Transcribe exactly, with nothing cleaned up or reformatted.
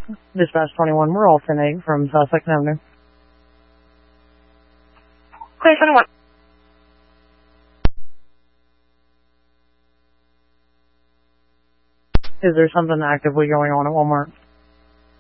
Dispatch twenty-one, we're all ten eight from South Second Avenue. Clear twenty-one. Is there something actively going on at Walmart?